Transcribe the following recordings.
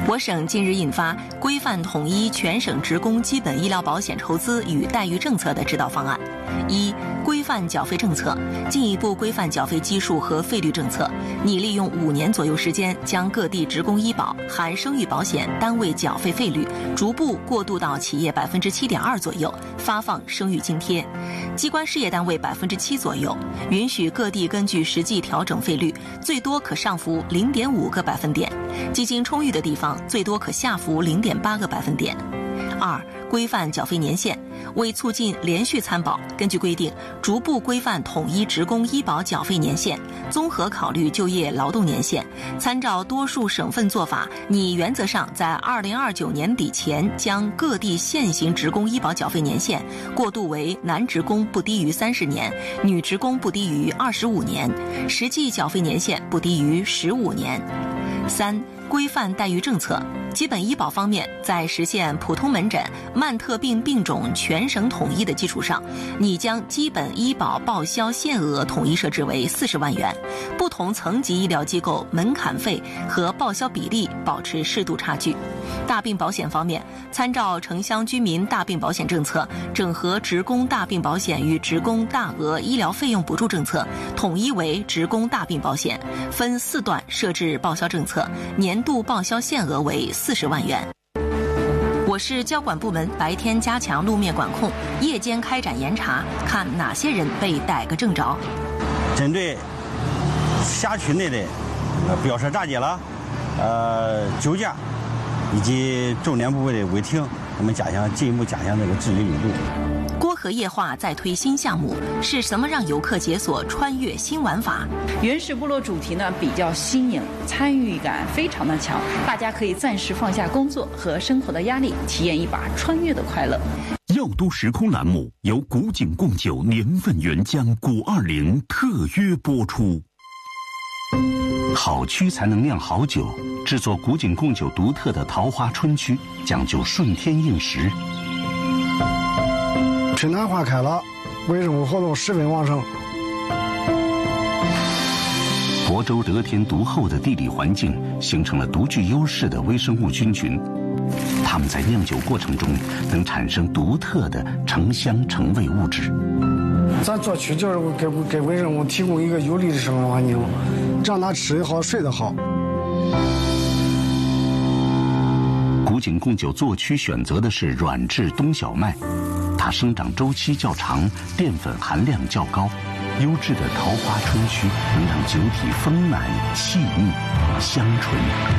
我省近日印发《规范统一全省职工基本医疗保险筹资与待遇政策的指导方案》。一、规范缴费政策，进一步规范缴费基数和费率政策，拟利用5年左右时间，将各地职工医保含生育保险单位缴费费率逐步过渡到企业7.2%左右，发放生育津贴；机关事业单位7%左右，允许各地根据实际调整费率，最多可上浮0.5个百分点；基金充裕的地方，最多可下浮0.8个百分点。二、规范缴费年限，为促进连续参保，根据规定，逐步规范统一职工医保缴费年限，综合考虑就业劳动年限，参照多数省份做法，拟原则上在2029年底前，将各地现行职工医保缴费年限过渡为男职工不低于30年，女职工不低于25年，实际缴费年限不低于15年。三、规范待遇政策，基本医保方面，在实现普通门诊、慢特病病种全省统一的基础上，拟将基本医保报销限额统一设置为40万元，不同层级医疗机构门槛费和报销比例保持适度差距。大病保险方面，参照城乡居民大病保险政策，整合职工大病保险与职工大额医疗费用补助政策，统一为职工大病保险，分4段设置报销政策，年度报销限额为40万元。我市交管部门白天加强路面管控，夜间开展严查，看哪些人被逮个正着。 针对辖区内的飙车炸街了、酒驾以及重点部位的违停，我们进一步加强这个治理力度。 郭河夜话再推新项目，是什么让游客解锁穿越新玩法？ 原始部落主题呢比较新颖，参与感非常的强，大家可以暂时放下工作和生活的压力，体验一把穿越的快乐。 药都时空栏目由古井贡酒年份原浆古20特约播出。好曲才能酿好酒，制作古井贡酒独特的桃花春曲，讲究顺天应时。 春暖花开了，微生物活动十分旺盛。 亳州得天独厚的地理环境，形成了独具优势的微生物菌群，它们在酿酒过程中能产生独特的橙香橙味物质。 咱做曲就是给微生物提供一个有利的生活环境，让它吃得好睡得好。 古井贡酒做曲选择的是软质冬小麦，它生长周期较长，淀粉含量较高。优质的桃花春曲能让酒体丰满细腻香醇。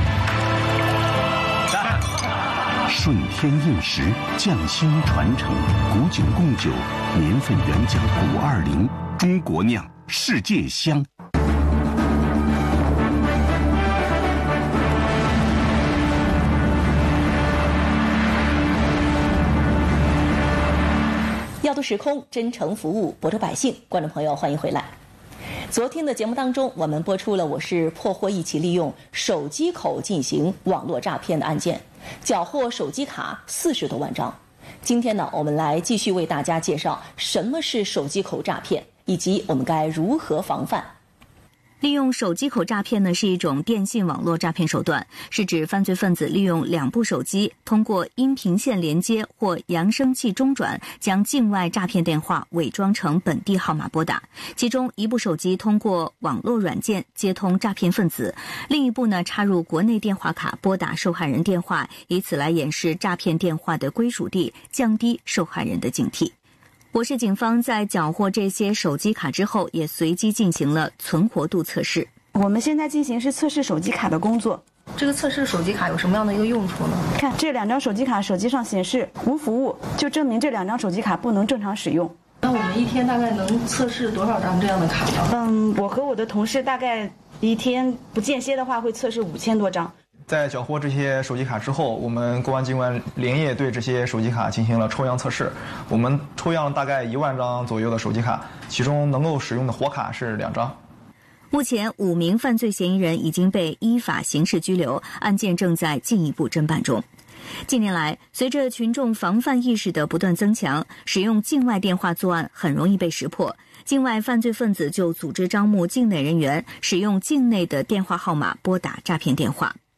顺天应时，匠心传承，古井贡酒年份原浆古20，中国酿，世界香。 药都时空，真诚服务，博州百姓。观众朋友，欢迎回来。昨天的节目当中，我们播出了我市破获一起利用手机口进行网络诈骗的案件，缴获手机卡40多万张。今天呢，我们来继续为大家介绍什么是手机口诈骗，以及我们该如何防范。 利用手机口诈骗呢，是一种电信网络诈骗手段，是指犯罪分子利用2部手机，通过音频线连接或扬声器中转，将境外诈骗电话伪装成本地号码拨打。其中一部手机通过网络软件接通诈骗分子，另一部呢插入国内电话卡拨打受害人电话，以此来掩饰诈骗电话的归属地，降低受害人的警惕。我市警方在缴获这些手机卡之后，也随机进行了存活度测试。 我们现在进行是测试手机卡的工作。 这个测试手机卡有什么样的一个用处呢？ 看这2张手机卡，手机上显示无服务，就证明这2张手机卡不能正常使用。 那我们一天大概能测试多少张这样的卡呢？ 我和我的同事大概一天不间歇的话会测试5000多张。 在缴获这些手机卡之后，我们公安机关连夜对这些手机卡进行了抽样测试。我们抽样了大概1万张左右的手机卡，其中能够使用的活卡是2张。 目前5名犯罪嫌疑人已经被依法刑事拘留，案件正在进一步侦办中。近年来，随着群众防范意识的不断增强，使用境外电话作案很容易被识破。境外犯罪分子就组织招募境内人员，使用境内的电话号码拨打诈骗电话。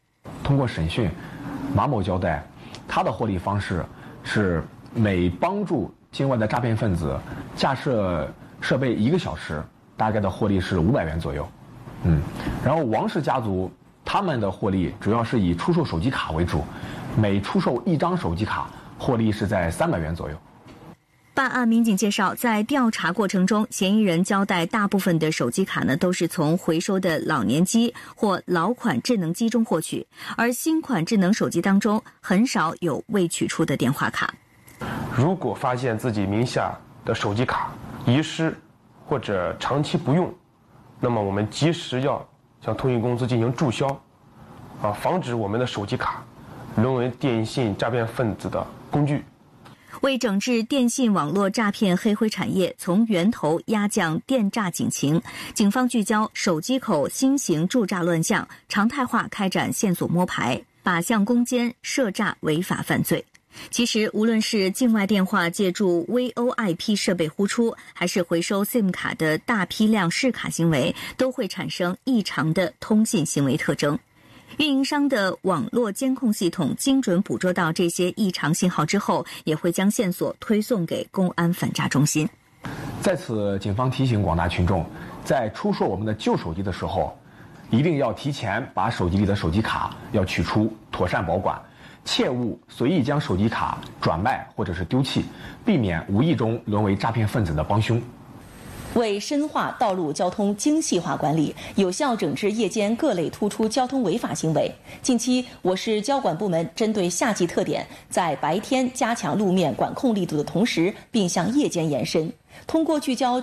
通过审讯，马某交代，他的获利方式是每帮助境外的诈骗分子架设设备1个小时，大概的获利是500元左右。然后王氏家族他们的获利主要是以出售手机卡为主，每出售1张手机卡，获利是在300元左右。 办案民警介绍，在调查过程中，嫌疑人交代大部分的手机卡呢都是从回收的老年机或老款智能机中获取，而新款智能手机当中很少有未取出的电话卡。 如果发现自己名下的手机卡遗失或者长期不用，那么我们及时要向通讯公司进行注销，防止我们的手机卡沦为电信诈骗分子的工具。 为整治电信网络诈骗黑灰产业，从源头压降电诈警情，警方聚焦手机口新型助诈乱象，常态化开展线索摸排，靶向攻坚，涉诈违法犯罪。其实，无论是境外电话借助 VoIP 设备呼出，还是回收 SIM 卡的大批量试卡行为，都会产生异常的通信行为特征。运营商的网络监控系统精准捕捉到这些异常信号之后，也会将线索推送给公安反诈中心。 在此，警方提醒广大群众，在出售我们的旧手机的时候，一定要提前把手机里的手机卡要取出，妥善保管，切勿随意将手机卡转卖或者是丢弃，避免无意中沦为诈骗分子的帮凶。 为深化道路交通精细化管理，有效整治夜间各类突出交通违法行为，近期我市交管部门针对夏季特点，在白天加强路面管控力度的同时，并向夜间延伸，通过聚焦